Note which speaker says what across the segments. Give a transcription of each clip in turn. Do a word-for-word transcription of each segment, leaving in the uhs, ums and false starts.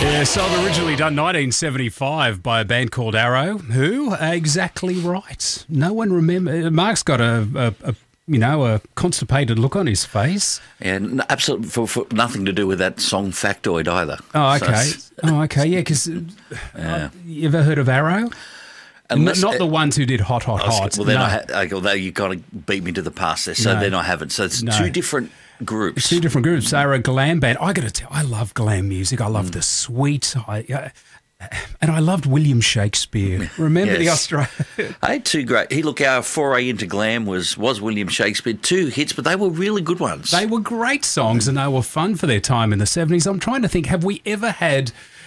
Speaker 1: Yeah, song originally done nineteen seventy-five by a band called Arrow. Who? Exactly right. No one remember. Mark's got a, a, a you know, a constipated look on his face.
Speaker 2: And yeah, absolutely for, for nothing to do with that song factoid either.
Speaker 1: Oh, okay. So oh, okay. Yeah, because uh, yeah. you ever heard of Arrow? Unless, not the ones who did Hot, Hot, Hot.
Speaker 2: Well, then
Speaker 1: no.
Speaker 2: I ha- although you kind of beat me to the past there, so no. then I haven't. So it's no. two different groups.
Speaker 1: Two different groups. They are a glam band. I got to tell, I love glam music. I love mm. the sweet. I, uh, and I loved William Shakespeare. Remember yes. the Australian?
Speaker 2: Hey, two great. He look, our foray into glam was was William Shakespeare. Two hits, but they were really good ones.
Speaker 1: They were great songs, and they were fun for their time in the seventies. I'm trying to think. Have we ever had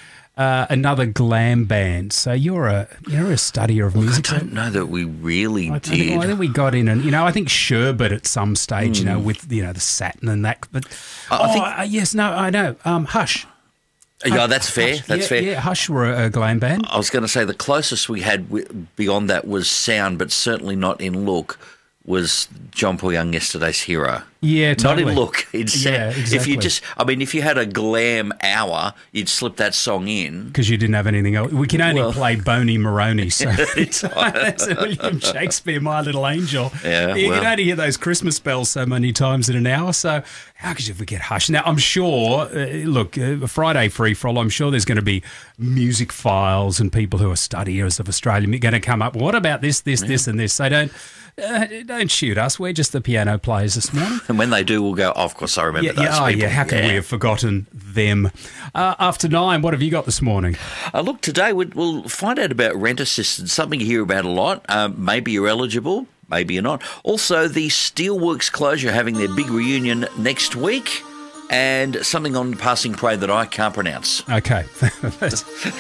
Speaker 1: Uh, another glam band? So you're a you're a studier of
Speaker 2: Look,
Speaker 1: music.
Speaker 2: I don't know that we really
Speaker 1: I
Speaker 2: did.
Speaker 1: Think, I think we got in, and you know, I think Sherbet at some stage, mm. you know, with you know the satin and that. But I, oh, I think, uh, yes, no, I know. Um, Hush.
Speaker 2: Yeah, Hush, that's fair.
Speaker 1: Hush,
Speaker 2: that's
Speaker 1: yeah,
Speaker 2: fair.
Speaker 1: Yeah, Hush were a, a glam band.
Speaker 2: I was going to say the closest we had w- beyond that was sound, but certainly not in look. Was John Paul Young Yesterday's Hero?
Speaker 1: Yeah, totally.
Speaker 2: Not in look. It's,
Speaker 1: yeah, exactly.
Speaker 2: If you just, I mean, if you had a glam hour, you'd slip that song in
Speaker 1: because you didn't have anything else. We can only well, play Boney Maroney, so
Speaker 2: it's
Speaker 1: that's William Shakespeare, My Little Angel.
Speaker 2: Yeah,
Speaker 1: you
Speaker 2: well.
Speaker 1: can only hear those Christmas bells so many times in an hour. So how could you forget Hush? Now I'm sure. Uh, look, uh, Friday Free For All. I'm sure there's going to be music files and people who are studiers of Australian are going to come up. What about this, this, yeah. this, and this? So don't. Uh, don't shoot us. We're just the piano players this morning.
Speaker 2: And when they do, we'll go, oh, of course, I remember
Speaker 1: yeah,
Speaker 2: those
Speaker 1: yeah, oh,
Speaker 2: people.
Speaker 1: yeah, how can
Speaker 2: yeah.
Speaker 1: we have forgotten them? Uh, after nine, what have you got this morning?
Speaker 2: Uh, look, today we'll, we'll find out about rent assistance, something you hear about a lot. Um, maybe you're eligible, maybe you're not. Also, the Steelworks closure having their big reunion next week. And something on Passing Parade that I can't pronounce.
Speaker 1: Okay. At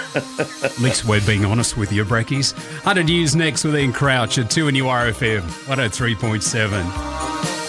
Speaker 1: least we're being honest with you, Brekkies. one hundred News next with Ian Crouch at two and U R F M one oh three point seven.